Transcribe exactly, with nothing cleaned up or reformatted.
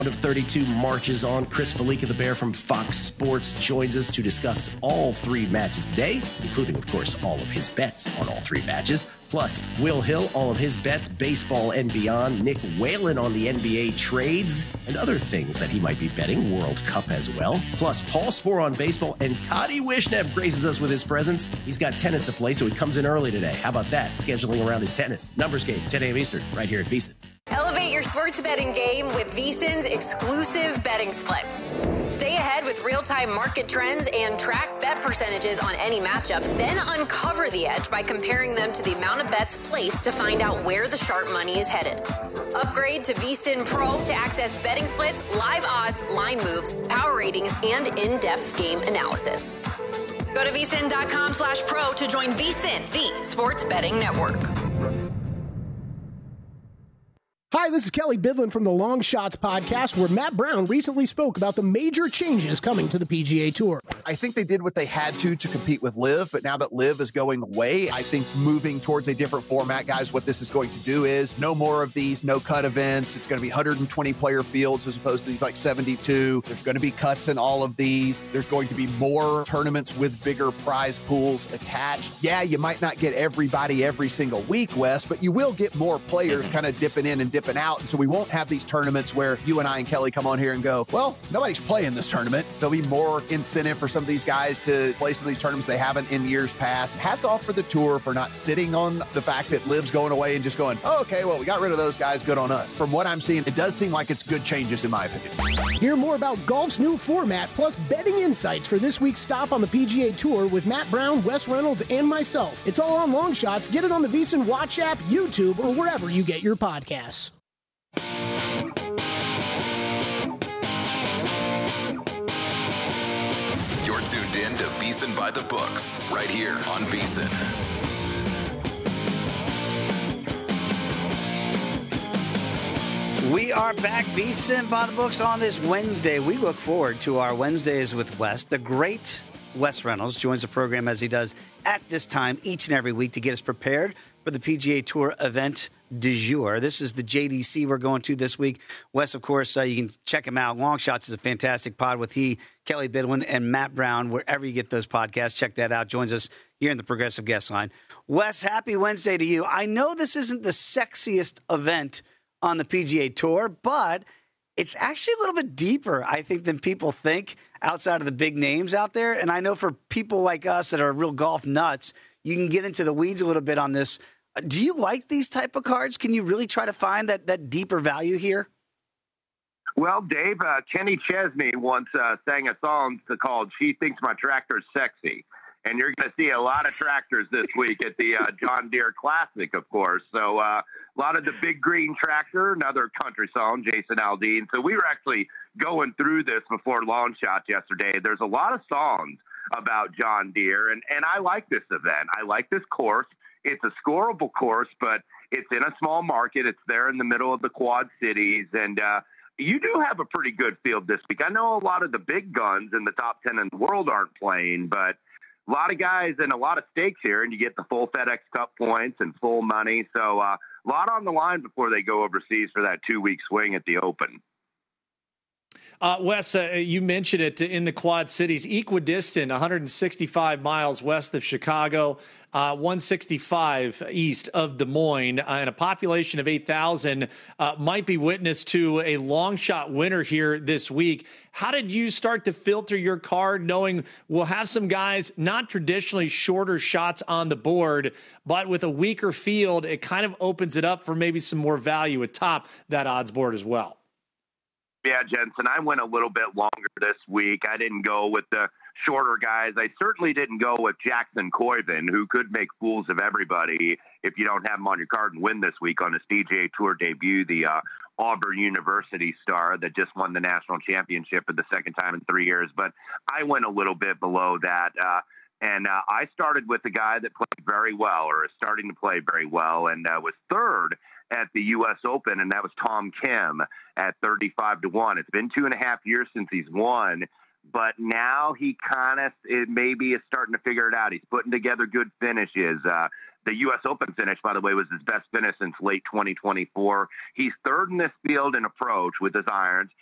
Of thirty-two marches on. Chris Fallica, the Bear from Fox Sports, joins us to discuss all three matches today, including, of course, all of his bets on all three matches. Plus, Will Hill, all of his bets, baseball and beyond. Nick Whalen on the N B A trades and other things that he might be betting, World Cup as well. Plus, Paul Sporer on baseball, and Toddy Wishnev graces us with his presence. He's got tennis to play, so he comes in early today. How about that? Scheduling around in tennis. Numbers game, ten a.m. Eastern, right here at VSiN. Elevate your sports betting game with VSiN's exclusive betting splits. Stay ahead with real-time market trends and track bet percentages on any matchup, then uncover the edge by comparing them to the amount of bets placed to find out where the sharp money is headed. Upgrade to VSiN Pro to access betting splits, live odds, line moves, power ratings, and in-depth game analysis. Go to VSiN.com slash pro to join VSiN, the sports betting network. Hi, this is Kelly Bidlin from the Long Shots podcast, where Matt Brown recently spoke about the major changes coming to the P G A Tour. I think they did what they had to to compete with LIV, but now that LIV is going away, I think moving towards a different format, guys, what this is going to do is no more of these no-cut events. It's going to be one hundred twenty player fields as opposed to these like seventy-two. There's going to be cuts in all of these. There's going to be more tournaments with bigger prize pools attached. Yeah, you might not get everybody every single week, Wes, but you will get more players kind of dipping in and dipping out. And so we won't have these tournaments where you and I and Kelly come on here and go, well, nobody's playing this tournament. There'll be more incentive for some of these guys to play some of these tournaments they haven't in years past. Hats off for the tour for not sitting on the fact that LIV's going away and just going, oh, okay, well, we got rid of those guys. Good on us. From what I'm seeing, it does seem like it's good changes in my opinion. Hear more about golf's new format plus betting insights for this week's stop on the P G A Tour with Matt Brown, Wes Reynolds, and myself. It's all on Long Shots. Get it on the VSiN Watch app, YouTube, or wherever you get your podcasts. You're tuned in to VSiN by the Books, right here on VSiN. We are back, VSiN by the Books, on this Wednesday. We look forward to our Wednesdays with Wes. The great Wes Reynolds joins the program as he does at this time each and every week to get us prepared for the P G A Tour event du jour. This is the J D C we're going to this week. Wes, of course, uh, you can check him out. Long Shots is a fantastic pod with he, Kelly Bidlin, and Matt Brown. Wherever you get those podcasts, check that out. Joins us here in the Progressive Guest Line. Wes, happy Wednesday to you. I know this isn't the sexiest event on the P G A Tour, but it's actually a little bit deeper, I think, than people think outside of the big names out there. And I know for people like us that are real golf nuts, you can get into the weeds a little bit on this. Do you like these type of cards? Can you really try to find that, that deeper value here? Well, Dave, uh, Kenny Chesney once uh, sang a song called She Thinks My Tractor's Sexy. And you're going to see a lot of tractors this week at the uh, John Deere Classic, of course. So uh, a lot of the Big Green Tractor, another country song, Jason Aldean. So we were actually going through this before Long Shot yesterday. There's a lot of songs about John Deere, and, and I like this event. I like this course. It's a scoreable course, but it's in a small market. It's there in the middle of the Quad Cities, and uh, you do have a pretty good field this week. I know a lot of the big guns in the top ten in the world aren't playing, but a lot of guys and a lot of stakes here, and you get the full FedEx Cup points and full money. So uh, a lot on the line before they go overseas for that two-week swing at the Open. Uh, Wes, uh, you mentioned it in the Quad Cities, equidistant, one hundred sixty-five miles west of Chicago, uh, one sixty-five east of Des Moines, uh, and a population of eight thousand uh, might be witness to a long shot winner here this week. How did you start to filter your card, knowing we'll have some guys, not traditionally shorter shots on the board, but with a weaker field, it kind of opens it up for maybe some more value atop that odds board as well? Yeah, Jensen, I went a little bit longer this week. I didn't go with the shorter guys. I certainly didn't go with Jackson Coyven, who could make fools of everybody if you don't have him on your card and win this week on his D J Tour debut, the uh, Auburn University star that just won the national championship for the second time in three years. But I went a little bit below that. Uh, and uh, I started with a guy that played very well, or is starting to play very well, and uh, was third at the U S Open, and that was Tom Kim at thirty-five to one. It's been two and a half years since he's won, but now he kind of it maybe is starting to figure it out. He's putting together good finishes. Uh, the U S Open finish, by the way, was his best finish since late twenty twenty-four. He's third in this field in approach with his irons.